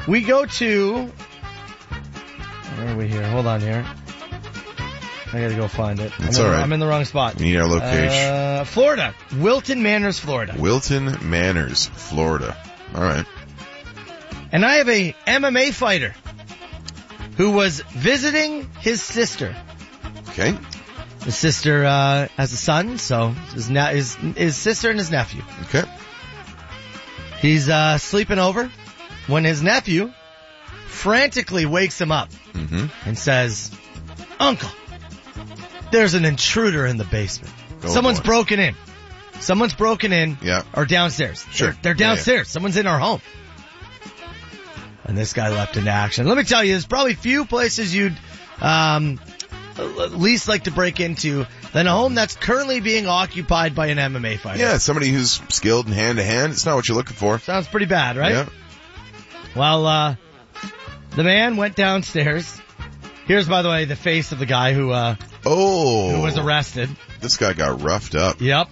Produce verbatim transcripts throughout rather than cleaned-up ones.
We go to... Where are we here? Hold on here. I gotta go find it. It's I'm in, all right. I'm in the wrong spot. We need our location. Uh, Florida. Wilton Manors, Florida. Wilton Manors, Florida. All right. And I have a M M A fighter who was visiting his sister. Okay. His sister uh, has a son, so his, na- his his sister and his nephew. Okay. He's uh, sleeping over when his nephew frantically wakes him up Mm-hmm. and says, "Uncle, there's an intruder in the basement. Oh, Someone's boy. broken in. Someone's broken in Yeah. or downstairs. Sure. They're, they're Yeah, downstairs. yeah. Someone's in our home." And this guy leapt into action. Let me tell you, there's probably few places you'd um, at least like to break into than a home that's currently being occupied by an M M A fighter. Yeah, somebody who's skilled in hand-to-hand. It's not what you're looking for. Sounds pretty bad, right? Yeah. Well, uh, the man went downstairs. Here's, by the way, the face of the guy who, uh, Oh. who was arrested. This guy got roughed up. Yep.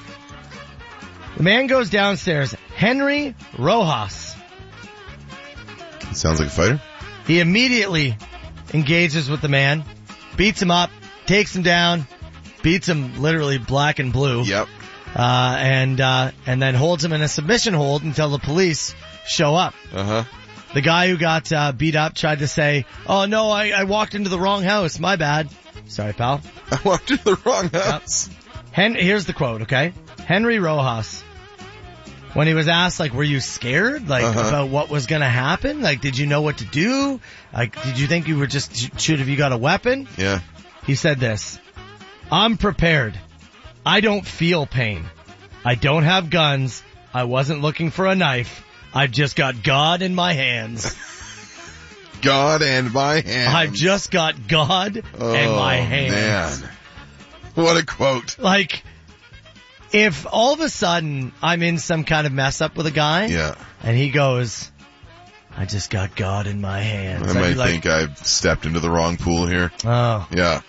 The man goes downstairs. Henry Rojas. Sounds like a fighter. He immediately engages with the man, beats him up, takes him down, beats him literally black and blue. Yep. Uh, and, uh, and then holds him in a submission hold until the police show up. Uh-huh. The guy who got, uh, beat up tried to say, "Oh no, I, I walked into the wrong house. My bad." Sorry, pal. I walked into the wrong house. Hen- here's the quote, okay? Henry Rojas. When he was asked, like, were you scared, like, Uh-huh. about what was gonna happen? Like, did you know what to do? Like, did you think you were just sh- shoot if you got a weapon? Yeah. He said this, "I'm prepared. I don't feel pain. I don't have guns. I wasn't looking for a knife. I've just got God in my hands. God and my hands. I've just got God oh, in my hands." man. What a quote. Like, if all of a sudden I'm in some kind of mess up with a guy, Yeah. and he goes, "I just got God in my hands," I I'd might be like, think I've stepped into the wrong pool here. "Oh, Yeah.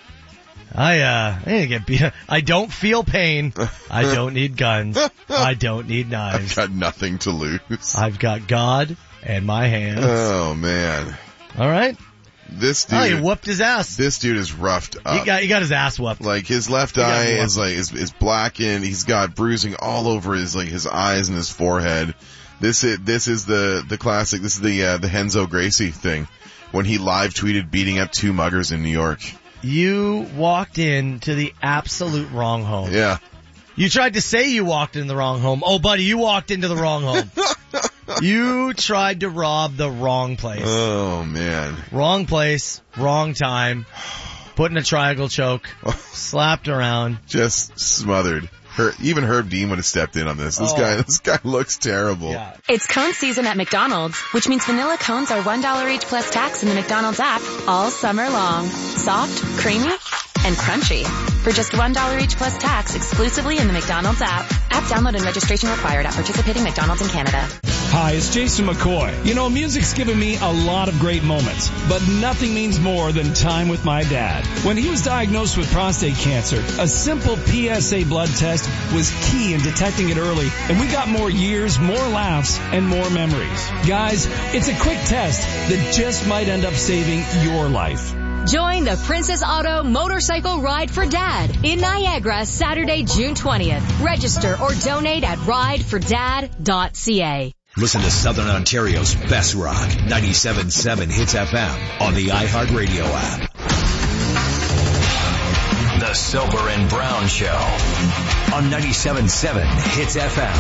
I uh, I need to get beat. I don't feel pain. I don't need guns. I don't need I've knives. got nothing to lose. I've got God in my hands." Oh, man. All right. This Oh, he dude, whooped his ass. this dude is roughed up. He got he got his ass whooped. Like his left got eye whooped. is like is, is blackened. He's got bruising all over his like his eyes and his forehead. This is this is the the classic. This is the uh, the Henzo Gracie thing when he live tweeted beating up two muggers in New York. You walked into the absolute wrong home. Yeah. You tried to say you walked in the wrong home. Oh, buddy, you walked into the wrong home. You tried to rob the wrong place. Oh man. Wrong place, wrong time. Put in a triangle choke. Slapped around. Just smothered. Her, even Herb Dean would have stepped in on this. This Oh. guy, this guy looks terrible. Yeah. It's cone season at McDonald's, which means vanilla cones are one dollar each plus tax in the McDonald's app all summer long. Soft, creamy, and crunchy. For just one dollar each plus tax exclusively in the McDonald's app. App download and registration required at participating McDonald's in Canada. Hi, it's Jason McCoy. You know, music's given me a lot of great moments, but nothing means more than time with my dad. When he was diagnosed with prostate cancer, a simple P S A blood test was key in detecting it early, and we got more years, more laughs, and more memories. Guys, it's a quick test that just might end up saving your life. Join the Princess Auto Motorcycle Ride for Dad in Niagara Saturday, June twentieth. Register or donate at ride for dad dot c a. Listen to Southern Ontario's best rock, ninety-seven point seven Hits F M on the iHeartRadio app. The Soper and Brown Show on ninety-seven point seven Hits F M.